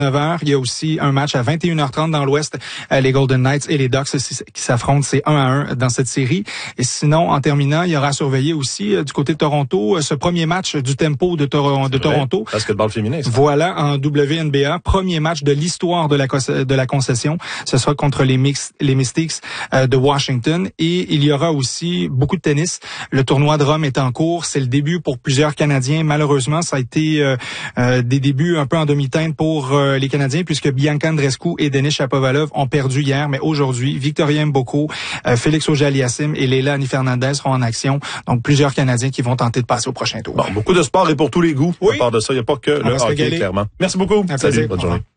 9h. Il y a aussi un match à 21h30 dans l'Ouest. Les Golden Knights et les Ducks qui s'affrontent. C'est 1-1 dans cette série. Et sinon, en terminant, il y aura à surveiller aussi du côté de Toronto ce premier match du Tempo de Toronto. Basketball féminin. Voilà, en WNBA. Premier match de l'histoire de la concession. Ce sera contre les Mystics de Washington. Et il y aura aussi beaucoup de tennis. Le tournoi de Rome est en cours. C'est le début pour plusieurs Canadiens. Malheureusement, ça a été des débuts un peu en demi-teinte pour les Canadiens, puisque Bianca Andreescu et Denis Shapovalov ont perdu hier. Mais aujourd'hui, Victoria Mboko, Félix Auger-Aliassime et Leila Annie-Fernandez seront en action. Donc, plusieurs Canadiens qui vont tenter de passer au prochain tour. Bon, beaucoup de sport et pour tous les goûts. Oui. À part de ça, il n'y a pas que le hockey, clairement. Merci beaucoup. Un plaisir. Salut, bonne journée.